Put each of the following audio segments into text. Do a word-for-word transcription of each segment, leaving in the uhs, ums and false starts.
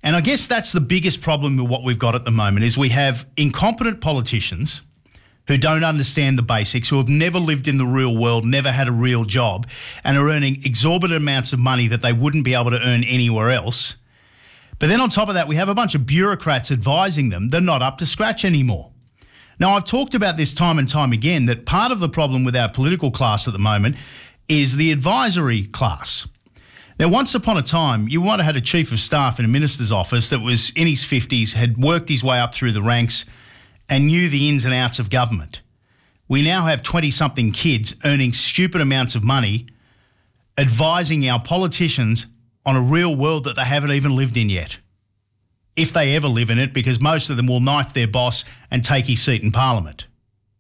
And I guess that's the biggest problem with what we've got at the moment is we have incompetent politicians who don't understand the basics, who have never lived in the real world, never had a real job, and are earning exorbitant amounts of money that they wouldn't be able to earn anywhere else. But then on top of that, we have a bunch of bureaucrats advising them they're not up to scratch anymore. Now, I've talked about this time and time again, that part of the problem with our political class at the moment is the advisory class. Now, once upon a time, you might have had a chief of staff in a minister's office that was in his fifties, had worked his way up through the ranks and knew the ins and outs of government. We now have twenty-something kids earning stupid amounts of money, advising our politicians on a real world that they haven't even lived in yet. If they ever live in it, because most of them will knife their boss and take his seat in Parliament.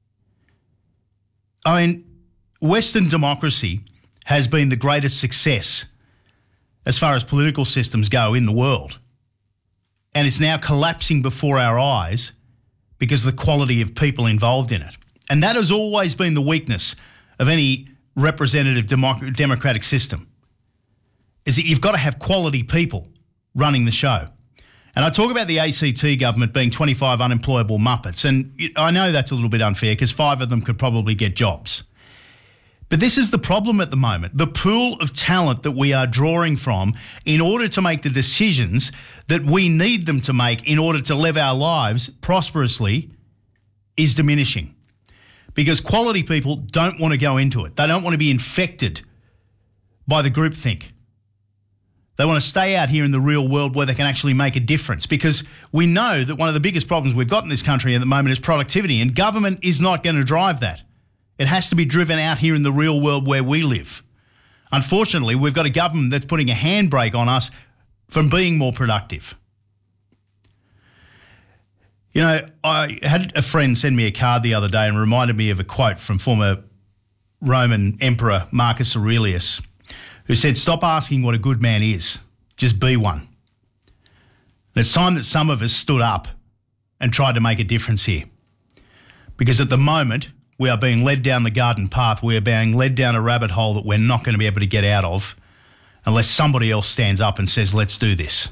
I mean, Western democracy has been the greatest success as far as political systems go in the world. And it's now collapsing before our eyes because of the quality of people involved in it. And that has always been the weakness of any representative democ- democratic system, is that you've got to have quality people running the show. And I talk about the A C T government being twenty-five unemployable muppets, and I know that's a little bit unfair because five of them could probably get jobs. But this is the problem at the moment. The pool of talent that we are drawing from in order to make the decisions that we need them to make in order to live our lives prosperously is diminishing. Because quality people don't want to go into it. They don't want to be infected by the groupthink. They want to stay out here in the real world where they can actually make a difference, because we know that one of the biggest problems we've got in this country at the moment is productivity, and government is not going to drive that. It has to be driven out here in the real world where we live. Unfortunately, we've got a government that's putting a handbrake on us from being more productive. You know, I had a friend send me a card the other day and reminded me of a quote from former Roman Emperor Marcus Aurelius, who said, "Stop asking what a good man is, just be one." And it's time that some of us stood up and tried to make a difference here. Because at the moment, we are being led down the garden path. We are being led down a rabbit hole that we're not going to be able to get out of unless somebody else stands up and says, let's do this.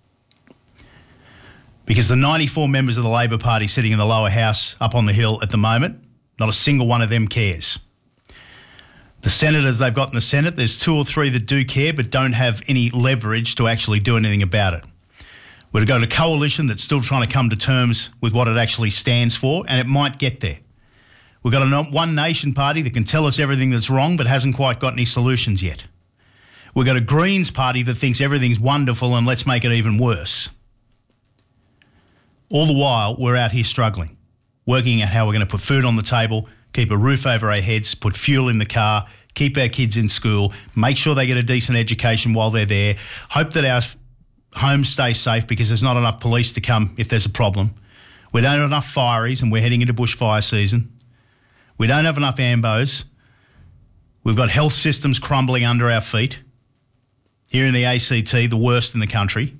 Because the ninety-four members of the Labor Party sitting in the lower house up on the hill at the moment, not a single one of them cares. The senators they've got in the Senate, there's two or three that do care but don't have any leverage to actually do anything about it. We've got a coalition that's still trying to come to terms with what it actually stands for, and it might get there. We've got a One Nation party that can tell us everything that's wrong but hasn't quite got any solutions yet. We've got a Greens party that thinks everything's wonderful and let's make it even worse. All the while, we're out here struggling, working out how we're going to put food on the table, keep a roof over our heads, put fuel in the car, keep our kids in school, make sure they get a decent education while they're there, hope that our homes stay safe because there's not enough police to come if there's a problem. We don't have enough fireys and we're heading into bushfire season. We don't have enough ambos. We've got health systems crumbling under our feet. Here in the A C T, the worst in the country.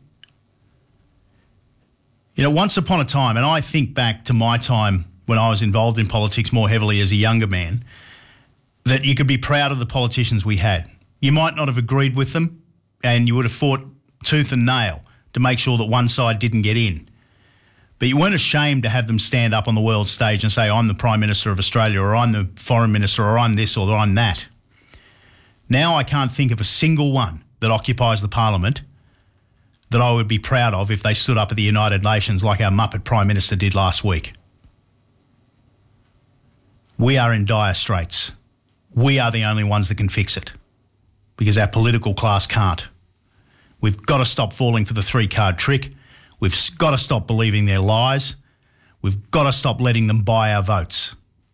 You know, once upon a time, and I think back to my time when I was involved in politics more heavily as a younger man, that you could be proud of the politicians we had. You might not have agreed with them, and you would have fought tooth and nail to make sure that one side didn't get in. But you weren't ashamed to have them stand up on the world stage and say, I'm the Prime Minister of Australia, or I'm the Foreign Minister, or I'm this, or I'm that. Now I can't think of a single one that occupies the Parliament that I would be proud of if they stood up at the United Nations like our Muppet Prime Minister did last week. We are in dire straits. We are the only ones that can fix it because our political class can't. We've got to stop falling for the three-card trick. We've got to stop believing their lies. We've got to stop letting them buy our votes.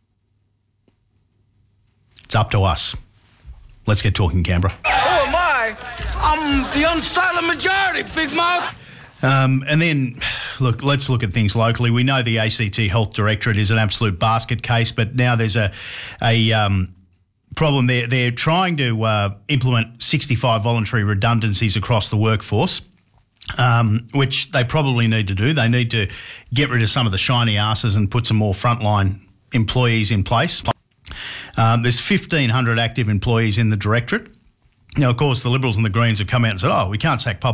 It's up to us. Let's get talking, Canberra. Who am I? I'm the unsilent majority, big mouth. Um, and then, look, let's look at things locally. We know the A C T Health Directorate is an absolute basket case, but now there's a a um, problem. They're, they're trying to uh, implement sixty-five voluntary redundancies across the workforce. Um, which they probably need to do. They need to get rid of some of the shiny asses and put some more frontline employees in place. Um, there's fifteen hundred active employees in the directorate. Now, of course, the Liberals and the Greens have come out and said, oh, we can't sack public